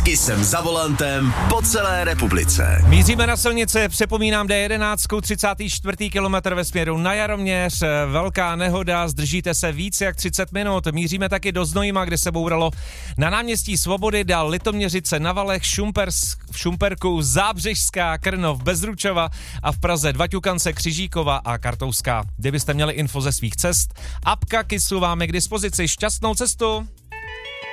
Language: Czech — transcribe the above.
Kissem za volantem po celé republice. Míříme na silnici, připomínám D11, 34. kilometr ve směru na Jaroměř, velká nehoda, zdržíte se víc jak 30 minut. Míříme taky do Znojma, kde se bouralo na náměstí Svobody, dál Litoměřice na Valech, Šumperku, Zábřežská, Krnov, Bezručova a v Praze Dvaťukance, Křižíkova a Kartouská. Kdybyste měli info ze svých cest, apka Kissu vám je k dispozici. Šťastnou cestu!